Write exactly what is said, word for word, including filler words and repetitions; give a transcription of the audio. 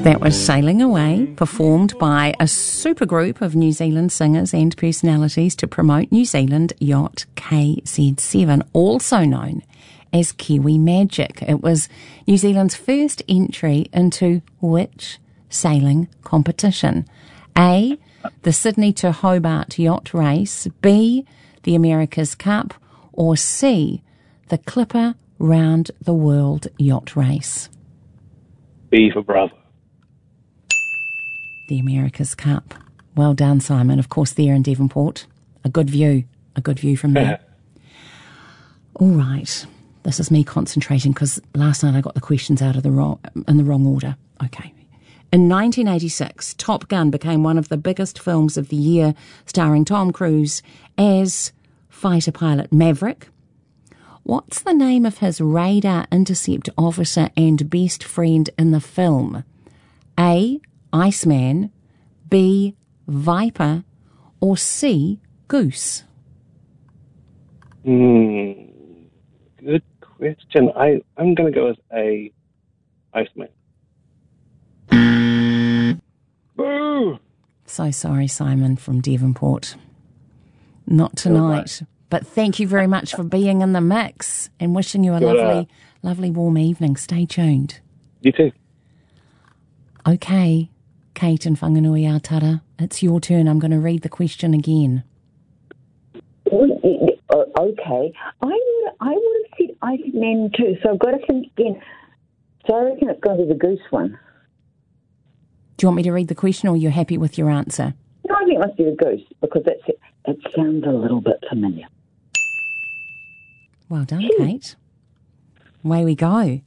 That was Sailing Away, performed by a supergroup of New Zealand singers and personalities to promote New Zealand yacht K Z seven, also known as Kiwi Magic. It was New Zealand's first entry into which sailing competition? A, the Sydney to Hobart Yacht Race, B, the America's Cup, or C, the Clipper Round the World Yacht Race? B for Bravo. The America's Cup. Well done, Simon. Of course, there in Devonport. A good view. A good view from there. All right. This is me concentrating because last night I got the questions out of the wrong, in the wrong order. Okay. In nineteen eighty-six, Top Gun became one of the biggest films of the year, starring Tom Cruise as fighter pilot Maverick. What's the name of his radar intercept officer and best friend in the film? A, Iceman, B, Viper, or C, Goose? Hmm, good question. I, I'm going to go with A, Iceman. Boo! So sorry, Simon from Devonport. Not tonight. But thank you very much for being in the mix and wishing you a Good, lovely, uh, lovely warm evening. Stay tuned. You too. Okay, Kate and Whanganui Aotara, it's your turn. I'm going to read the question again. Okay. I would, I would have said Iceman too, so I've got to think again. So I reckon it's going to be the Goose one. Do you want me to read the question or you're happy with your answer? No, I think it must be the Goose because that's it. It sounds a little bit familiar. Well done, Kate. Away we go.